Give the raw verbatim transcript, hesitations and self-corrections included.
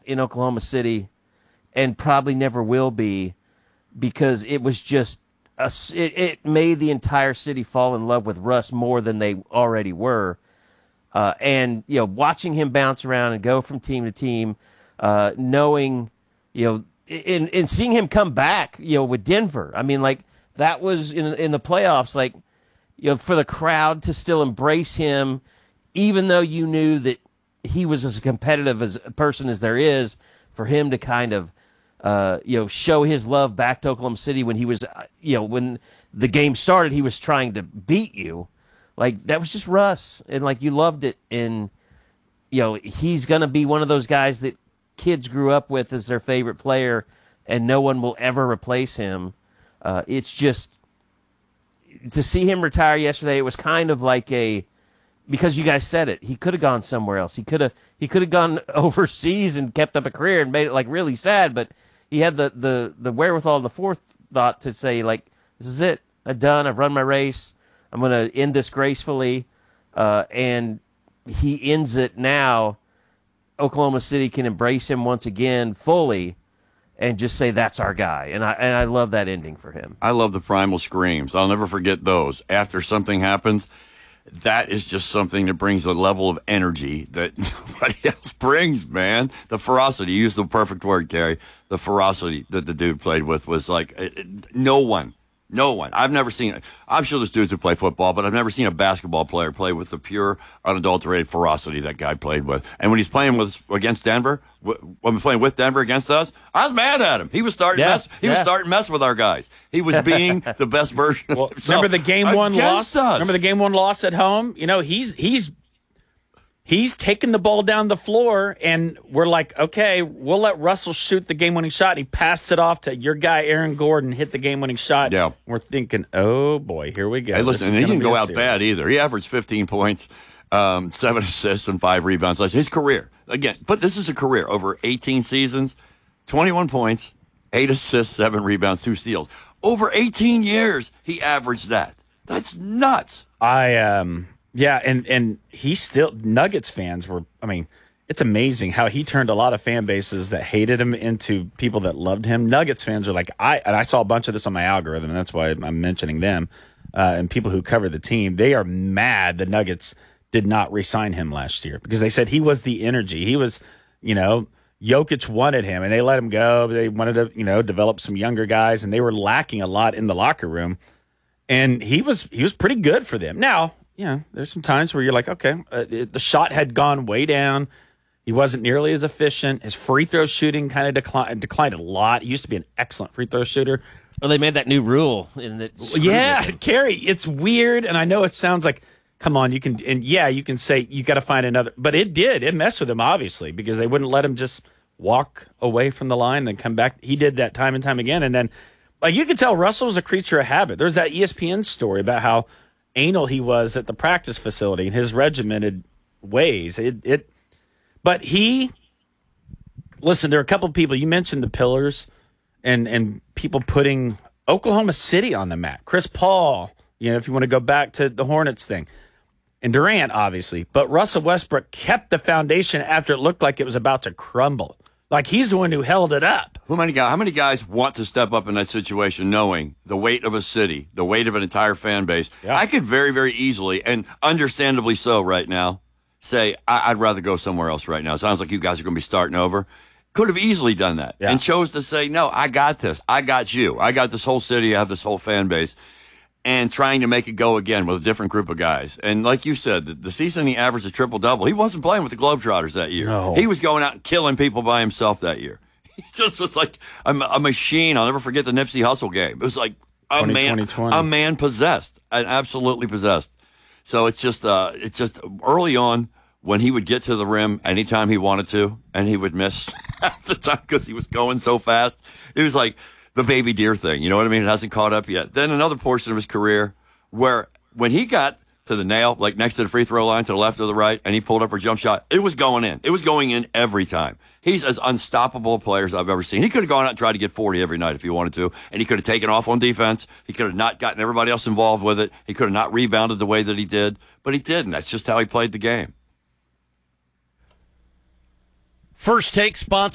in Oklahoma City and probably never will be because it was just a, it, it made the entire city fall in love with Russ more than they already were. Uh, and, you know, watching him bounce around and go from team to team, uh, knowing, you know, and, and seeing him come back, you know, with Denver. I mean, like, that was in, in the playoffs, like, you know, for the crowd to still embrace him, even though you knew that he was as competitive as a person as there is, for him to kind of, uh, you know, show his love back to Oklahoma City when he was, you know, when the game started, he was trying to beat you. Like, that was just Russ. And, like, you loved it. And, you know, he's going to be one of those guys that kids grew up with as their favorite player, and no one will ever replace him. Uh, it's just, to see him retire yesterday, it was kind of like a, because you guys said it, he could have gone somewhere else. He could have he could have gone overseas and kept up a career and made it, like, really sad, but he had the, the, the wherewithal, the forethought to say, like, this is it. I'm done. I've run my race. I'm going to end this gracefully. Uh, and he ends it now. Oklahoma City can embrace him once again fully and just say, that's our guy. And I and I love that ending for him. I love the primal screams. I'll never forget those. After something happens, that is just something that brings a level of energy that nobody else brings, man. The ferocity, you used the perfect word, Gary. The ferocity that the dude played with was like, it, it, no one. No one. I've never seen it. I'm sure there's dudes who play football, but I've never seen a basketball player play with the pure, unadulterated ferocity that guy played with. And when he's playing with against Denver, when we're playing with Denver against us, I was mad at him. He was starting yeah, mess. He yeah. was starting mess with our guys. He was being the best version well, of himself. Remember the game one loss? Us. Remember the game one loss at home? You know, he's he's he's taking the ball down the floor, and we're like, okay, we'll let Russell shoot the game-winning shot. And he passed it off to your guy, Aaron Gordon, hit the game-winning shot. Yeah. We're thinking, oh, boy, here we go. Hey, listen, and he didn't go out series. bad either. He averaged fifteen points, um, seven assists, and five rebounds. His career, again, but this is a career over eighteen seasons, twenty-one points, eight assists, seven rebounds, two steals. Over eighteen years, he averaged that. That's nuts. I, um... Yeah, and, and he still, Nuggets fans were, I mean, it's amazing how he turned a lot of fan bases that hated him into people that loved him. Nuggets fans are like, I and I saw a bunch of this on my algorithm, and that's why I'm mentioning them, uh, and people who cover the team. They are mad the Nuggets did not re-sign him last year because they said he was the energy. He was, you know, Jokic wanted him, and they let him go. They wanted to, you know, develop some younger guys, and they were lacking a lot in the locker room. And he was he was pretty good for them. Now, yeah, there's some times where you're like, okay, uh, it, the shot had gone way down. He wasn't nearly as efficient. His free throw shooting kind of declined, declined a lot. He used to be an excellent free throw shooter. Well, they made that new rule. In that yeah, Kerry, it's weird, and I know it sounds like, come on, you can, and yeah, you can say you got to find another, but it did. It messed with him, obviously, because they wouldn't let him just walk away from the line and then come back. He did that time and time again, and then, like, you could tell Russell was a creature of habit. There's that E S P N story about how anal he was at the practice facility and his regimented ways. It, it, but he, listen, there are a couple of people, you mentioned the pillars and, and people putting Oklahoma City on the map. Chris Paul, you know, if you want to go back to the Hornets thing, and Durant, obviously, but Russell Westbrook kept the foundation after it looked like it was about to crumble. Like, he's the one who held it up. How many guys, how many guys want to step up in that situation knowing the weight of a city, the weight of an entire fan base? Yeah. I could very, very easily, and understandably so right now, say, I- I'd rather go somewhere else right now. Sounds like you guys are going to be starting over. Could have easily done that yeah. and chose to say, no, I got this. I got you. I got this whole city. I have this whole fan base. And trying to make it go again with a different group of guys. And like you said, the, the season he averaged a triple-double. He wasn't playing with the Globetrotters that year. No. He was going out and killing people by himself that year. He just was like a, a machine. I'll never forget the Nipsey Hussle game. It was like a man, a man possessed, and absolutely possessed. So it's just, uh, it's just early on when he would get to the rim anytime he wanted to, and he would miss half the time because he was going so fast. It was like the baby deer thing, you know what I mean? It hasn't caught up yet. Then another portion of his career where when he got to the nail, like next to the free throw line to the left or the right, and he pulled up for a jump shot, it was going in. It was going in every time. He's as unstoppable a player as I've ever seen. He could have gone out and tried to get forty every night if he wanted to, and he could have taken off on defense. He could have not gotten everybody else involved with it. He could have not rebounded the way that he did, but he didn't. That's just how he played the game. First Take sponsored